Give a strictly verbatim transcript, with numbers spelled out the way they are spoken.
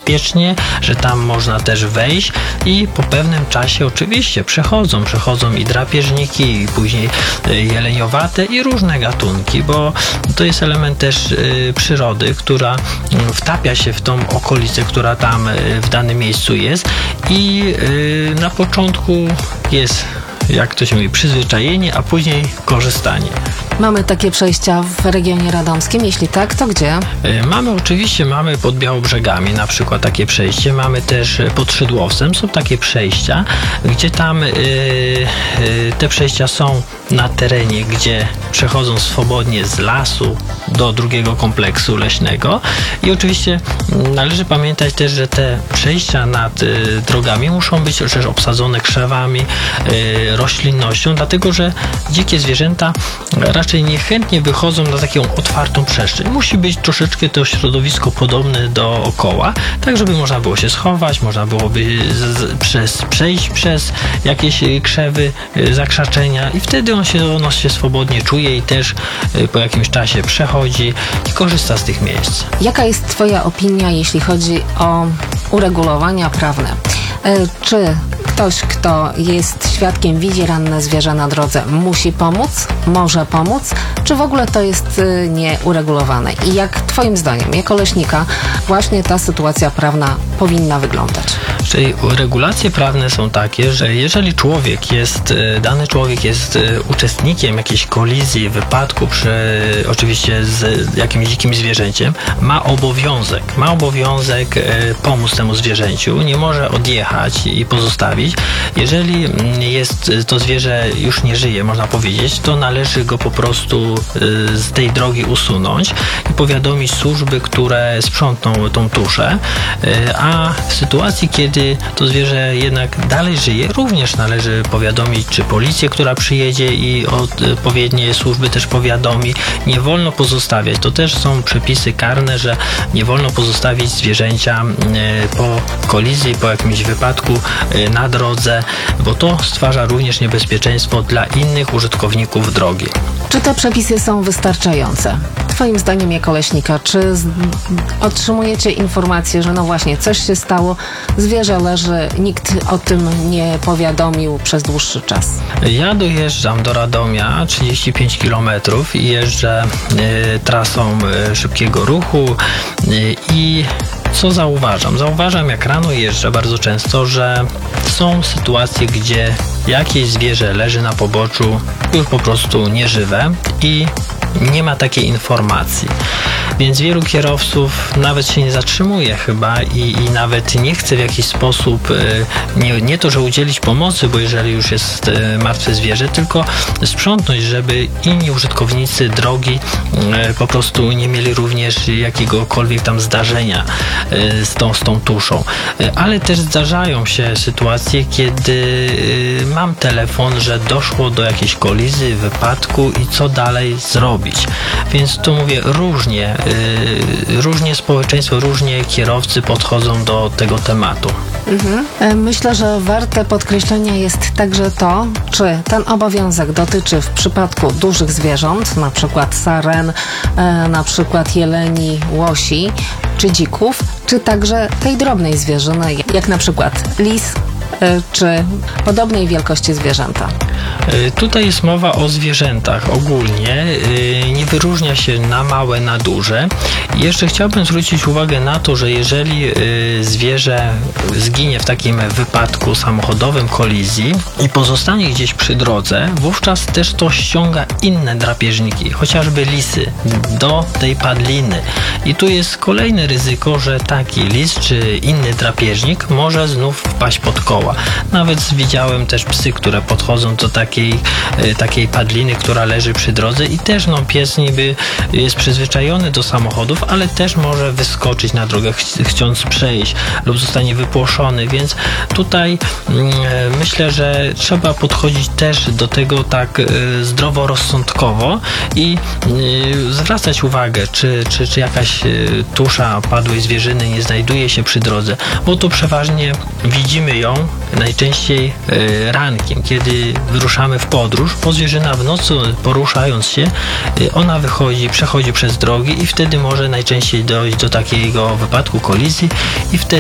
bezpiecznie, że tam można też wejść i po pewnym czasie oczywiście przechodzą, przechodzą i drapieżniki, i później jeleniowate i różne gatunki, bo to jest element też y, przyrody, która y, wtapia się w tą okolicę, która tam y, w danym miejscu jest i y, na początku jest, jak to się mówi, przyzwyczajenie, a później korzystanie. Mamy takie przejścia w regionie radomskim? Jeśli tak, to gdzie? Mamy oczywiście, mamy pod Białobrzegami na przykład takie przejście, mamy też pod Szydłowcem, są takie przejścia, gdzie tam yy, yy, te przejścia są na terenie, gdzie przechodzą swobodnie z lasu do drugiego kompleksu leśnego i oczywiście należy pamiętać też, że te przejścia nad y, drogami muszą być też obsadzone krzewami, y, roślinnością, dlatego że dzikie zwierzęta raczej niechętnie wychodzą na taką otwartą przestrzeń. Musi być troszeczkę to środowisko podobne dookoła, tak żeby można było się schować, można byłoby z, z, przez, przejść przez jakieś krzewy, y, zakrzaczenia i wtedy on się, ono się swobodnie czuje i też y, po jakimś czasie przechodzi i korzysta z tych miejsc. Jaka jest Twoja opinia, jeśli chodzi o uregulowania prawne? Y, czy ktoś, kto jest świadkiem, widzi ranne zwierzę na drodze, musi pomóc, może pomóc, czy w ogóle to jest y, nieuregulowane? I jak Twoim zdaniem, jako leśnika, właśnie ta sytuacja prawna powinna wyglądać? Czyli regulacje prawne są takie, że jeżeli człowiek jest, dany człowiek jest uczestnikiem jakiejś kolizji, wypadku przy, oczywiście z jakimś dzikim zwierzęciem, ma obowiązek, ma obowiązek pomóc temu zwierzęciu, nie może odjechać i pozostawić. Jeżeli jest to zwierzę już nie żyje, można powiedzieć, to należy go po prostu z tej drogi usunąć i powiadomić służby, które sprzątną tą tuszę, a w sytuacji, kiedy to zwierzę jednak dalej żyje, również należy powiadomić, czy policję, która przyjedzie i odpowiednie służby też powiadomi. Nie wolno pozostawiać. To też są przepisy karne, że nie wolno pozostawić zwierzęcia po kolizji, po jakimś wypadku na drodze, bo to stwarza również niebezpieczeństwo dla innych użytkowników drogi. Czy te przepisy są wystarczające? Twoim zdaniem jako leśnika, czy z... otrzymujecie informację, że no właśnie coś się stało, zwierzę leży, nikt o tym nie powiadomił przez dłuższy czas? Ja dojeżdżam do Radomia trzydzieści pięć kilometrów i jeżdżę y, trasą y, szybkiego ruchu y, i co zauważam? Zauważam, jak rano jeżdżę bardzo często, że są sytuacje, gdzie jakieś zwierzę leży na poboczu już po prostu nieżywe i nie ma takiej informacji. Więc wielu kierowców nawet się nie zatrzymuje chyba i, i nawet nie chce w jakiś sposób nie, nie to, że udzielić pomocy, bo jeżeli już jest martwe zwierzę, tylko sprzątnąć, żeby inni użytkownicy drogi po prostu nie mieli również jakiegokolwiek tam zdarzenia z tą, z tą tuszą. Ale też zdarzają się sytuacje, kiedy mam telefon, że doszło do jakiejś kolizji, wypadku i co dalej zrobić. Więc tu mówię, różnie, yy, różnie społeczeństwo, różnie kierowcy podchodzą do tego tematu. Mhm. Myślę, że warte podkreślenia jest także to, czy ten obowiązek dotyczy w przypadku dużych zwierząt, na przykład saren, e, na przykład jeleni, łosi czy dzików, czy także tej drobnej zwierzyny, jak na przykład lis, czy podobnej wielkości zwierzęta? Tutaj jest mowa o zwierzętach ogólnie, nie wyróżnia się na małe, na duże. I jeszcze chciałbym zwrócić uwagę na to, że jeżeli zwierzę zginie w takim wypadku samochodowym, kolizji i pozostanie gdzieś przy drodze, wówczas też to ściąga inne drapieżniki, chociażby lisy, do tej padliny. I tu jest kolejne ryzyko, że taki lis czy inny drapieżnik może znów wpaść pod koła. Nawet widziałem też psy, które podchodzą do takiej, takiej padliny, która leży przy drodze i też no, pies niby jest przyzwyczajony do samochodów, ale też może wyskoczyć na drogę ch- chcąc przejść lub zostanie wypłoszony, więc tutaj mm, myślę, że trzeba podchodzić też do tego tak y, zdroworozsądkowo i y, zwracać uwagę, czy, czy, czy jakaś y, tusza padłej zwierzyny nie znajduje się przy drodze, bo tu przeważnie widzimy ją najczęściej y, rankiem, kiedy wyruszamy w podróż, bo zwierzyna w nocy poruszając się, y, ona wychodzi, przechodzi przez drogi i wtedy może najczęściej dojść do takiego wypadku, kolizji i wtedy